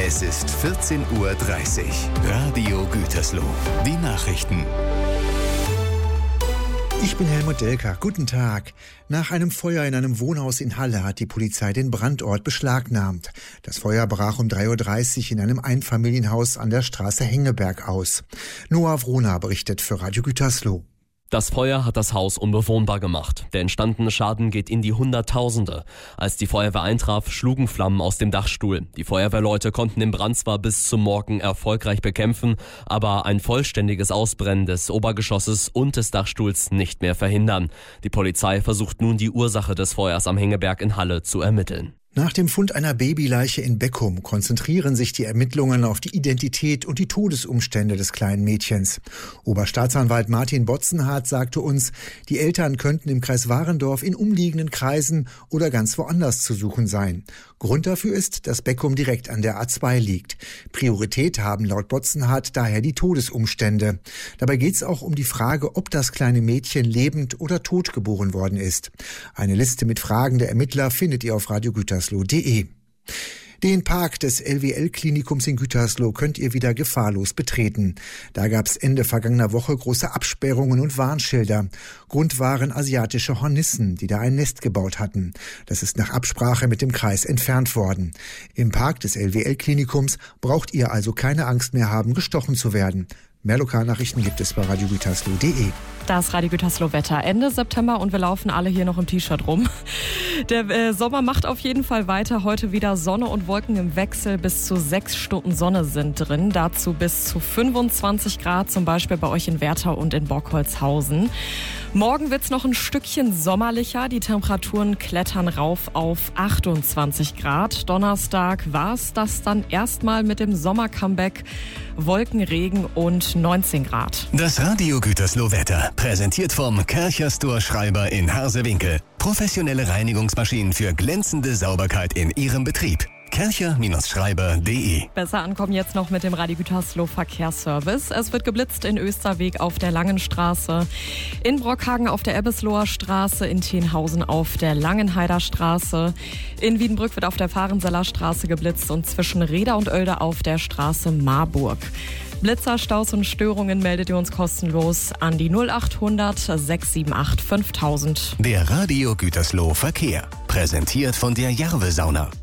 Es ist 14:30 Uhr. Radio Gütersloh. Die Nachrichten. Ich bin Helmut Delker. Guten Tag. Nach einem Feuer in einem Wohnhaus in Halle hat die Polizei den Brandort beschlagnahmt. Das Feuer brach um 3:30 Uhr in einem Einfamilienhaus an der Straße Hengeberg aus. Noah Wrona berichtet für Radio Gütersloh. Das Feuer hat das Haus unbewohnbar gemacht. Der entstandene Schaden geht in die Hunderttausende. Als die Feuerwehr eintraf, schlugen Flammen aus dem Dachstuhl. Die Feuerwehrleute konnten den Brand zwar bis zum Morgen erfolgreich bekämpfen, aber ein vollständiges Ausbrennen des Obergeschosses und des Dachstuhls nicht mehr verhindern. Die Polizei versucht nun, die Ursache des Feuers am Hengeberg in Halle zu ermitteln. Nach dem Fund einer Babyleiche in Beckum konzentrieren sich die Ermittlungen auf die Identität und die Todesumstände des kleinen Mädchens. Oberstaatsanwalt Martin Botzenhardt sagte uns, die Eltern könnten im Kreis Warendorf in umliegenden Kreisen oder ganz woanders zu suchen sein. Grund dafür ist, dass Beckum direkt an der A2 liegt. Priorität haben laut Botzenhardt daher die Todesumstände. Dabei geht es auch um die Frage, ob das kleine Mädchen lebend oder tot geboren worden ist. Eine Liste mit Fragen der Ermittler findet ihr auf radiogütersloh.de. Den Park des LWL-Klinikums in Gütersloh könnt ihr wieder gefahrlos betreten. Da gab es Ende vergangener Woche große Absperrungen und Warnschilder. Grund waren asiatische Hornissen, die da ein Nest gebaut hatten. Das ist nach Absprache mit dem Kreis entfernt worden. Im Park des LWL-Klinikums braucht ihr also keine Angst mehr haben, gestochen zu werden. Mehr Lokalnachrichten gibt es bei radiogütersloh.de. Das Radio Gütersloh Wetter Ende September und wir laufen alle hier noch im T-Shirt rum. Der Sommer macht auf jeden Fall weiter. Heute wieder Sonne und Wolken im Wechsel. Bis zu 6 Stunden Sonne sind drin. Dazu bis zu 25 Grad, zum Beispiel bei euch in Werther und in Borkholzhausen. Morgen wird's noch ein Stückchen sommerlicher. Die Temperaturen klettern rauf auf 28 Grad. Donnerstag war's das dann erstmal mit dem Sommer-Comeback. Wolken, Regen und 19 Grad. Das Radio Gütersloh Wetter, präsentiert vom Kärcher Store Schreiber in Harsewinkel. Professionelle Reinigungsmaschinen für glänzende Sauberkeit in Ihrem Betrieb. Kärcher-Schreiber.de. Besser ankommen jetzt noch mit dem Radio Gütersloh Verkehrsservice. Es wird geblitzt in Österweg auf der Langenstraße, in Brockhagen auf der Ebbesloher Straße, in Tenhausen auf der Langenheider Straße. In Wiedenbrück wird auf der Fahrenseller Straße geblitzt und zwischen Reda und Oelde auf der Straße Marburg. Blitzer, Staus und Störungen meldet ihr uns kostenlos an die 0800 678 5000. Der Radio Gütersloh Verkehr, präsentiert von der Jarve Sauna.